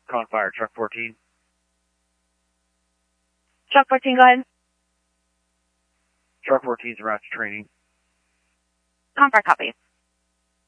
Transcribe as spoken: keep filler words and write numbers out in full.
Con fire, truck fourteen. Truck fourteen, go ahead. Truck fourteen's route to training. Con fire, copy.